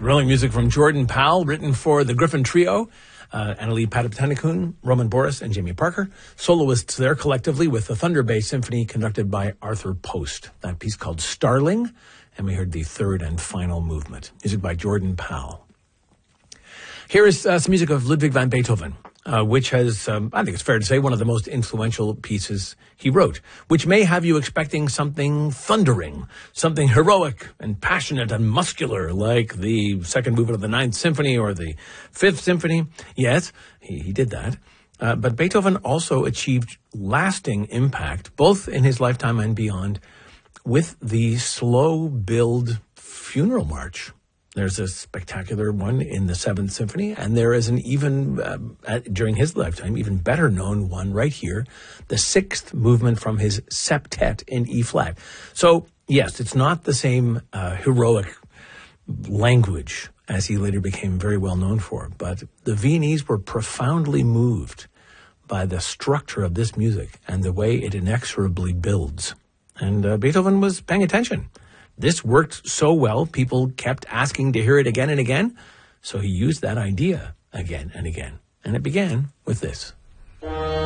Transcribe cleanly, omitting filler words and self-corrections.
Thrilling music from Jordan Powell, written for the Griffin Trio, Annalie Patapatanakun, Roman Boris, and Jamie Parker. Soloists there collectively with the Thunder Bay Symphony conducted by Arthur Post. That piece called Starling, and we heard the third and final movement. Music by Jordan Powell. Here is some music of Ludwig van Beethoven, which has, I think it's fair to say, one of the most influential pieces he wrote, which may have you expecting something thundering, something heroic and passionate and muscular, like the second movement of the Ninth Symphony or the Fifth Symphony. Yes, he did that. But Beethoven also achieved lasting impact, both in his lifetime and beyond, with the slow build funeral march. There's a spectacular one in the Seventh Symphony, and there is an even, during his lifetime, even better known one right here, the sixth movement from his septet in E-flat. So, yes, it's not the same heroic language as he later became very well known for, but the Viennese were profoundly moved by the structure of this music and the way it inexorably builds. And Beethoven was paying attention. This worked so well, people kept asking to hear it again and again, so he used that idea again and again. And it began with this.